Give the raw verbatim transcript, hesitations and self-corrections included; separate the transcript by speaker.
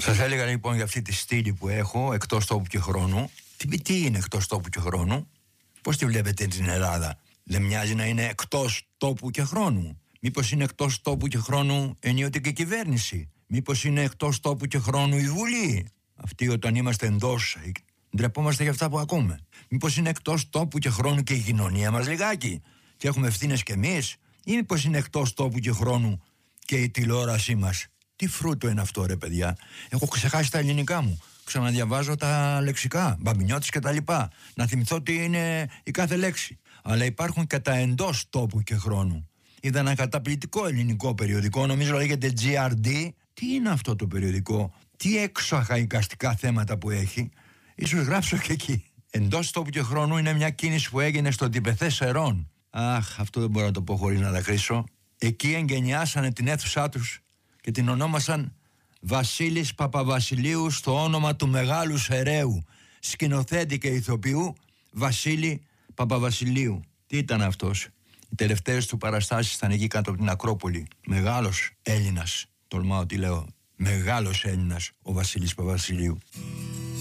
Speaker 1: Σας έλεγα λοιπόν για αυτή τη στήλη που έχω εκτός τόπου και χρόνου. Τι, τι είναι εκτός τόπου και χρόνου? Πώς τη βλέπετε την Ελλάδα? Δεν μοιάζει να είναι εκτός τόπου και χρόνου? Μήπως είναι εκτός τόπου και χρόνου ενίοτε και κυβέρνηση? Μήπως είναι εκτός τόπου και χρόνου η Βουλή? Αυτοί όταν είμαστε εντός ντρεπόμαστε για αυτά που ακούμε. Μήπως είναι εκτός τόπου και χρόνου και η κοινωνία μας λιγάκι και έχουμε ευθύνες κι εμείς? Ή μήπως είναι εκτός τόπου και χρόνου και η τηλεόρασή μας? Τι φρούτο είναι αυτό ρε παιδιά? Έχω ξεχάσει τα ελληνικά μου. Ξαναδιαβάζω τα λεξικά, Μπαμπινιώτης και τα λοιπά. Να θυμηθώ τι είναι η κάθε λέξη. Αλλά υπάρχουν και τα εντός τόπου και χρόνου. Είδα ένα καταπληκτικό ελληνικό περιοδικό, νομίζω λέγεται τζι αρ ντι. Τι είναι αυτό το περιοδικό? Τι έξοχα εικαστικά θέματα που έχει. Ίσως γράψω και εκεί. Εντός τόπου και χρόνου είναι μια κίνηση που έγινε στο Τιπεθέ Σερών. Αχ, αυτό δεν μπορώ να το πω χωρίς να δακρύσω. Εκεί εγκαινιάσανε την αίθουσά τους και την ονόμασαν Βασίλης Παπαβασιλείου στο όνομα του μεγάλου Σεραίου, σκηνοθέτη και ηθοποιού Βασίλη Παπαβασιλείου. Τι ήταν αυτός? Οι τελευταίες του παραστάσεις ήταν εκεί κάτω από την Ακρόπολη. Μεγάλος Έλληνας, τολμάω τι λέω, μεγάλος Έλληνας ο Βασίλης Παπαβασιλείου.